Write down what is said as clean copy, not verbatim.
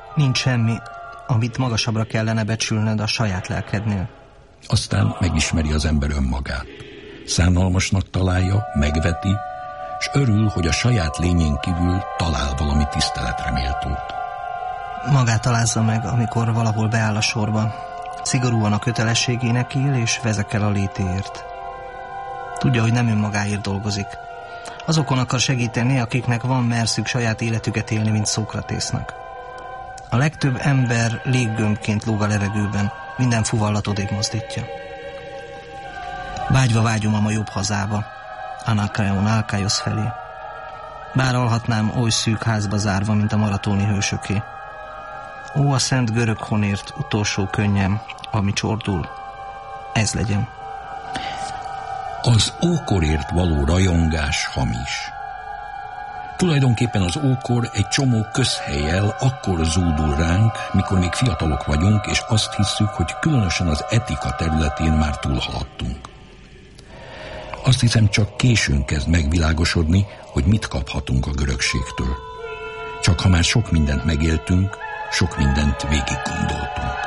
Nincs semmi, amit magasabbra kellene becsülned a saját lelkednél. Aztán megismeri az ember önmagát. Szánalmasnak találja, megveti, s örül, hogy a saját lényén kívül talál valami tiszteletre méltót. Magát alázza meg, amikor valahol beáll a sorba. Szigorúan a kötelességének él, és vezekel a létéért. Tudja, hogy nem önmagáért dolgozik. Azokon akar segíteni, akiknek van merszük saját életüket élni, mint Szókratésznak. A legtöbb ember léggömbként lóg a levegőben, minden fuvallat odébb mozdítja. Vágyva vágyom a jobb hazába, Anakreon Alkaiosz felé. Bár alhatnám oly szűk házba zárva, mint a maratoni hősöké. Ó, a szent görög honért utolsó könnyem, ami csordul, ez legyen. Az ókorért való rajongás hamis. Tulajdonképpen az ókor egy csomó közhellyel akkor zúdul ránk, mikor még fiatalok vagyunk, és azt hisszük, hogy különösen az etika területén már túlhaladtunk. Azt hiszem, csak későn kezd megvilágosodni, hogy mit kaphatunk a görögségtől. Csak ha már sok mindent megéltünk, sok mindent végig gondoltunk.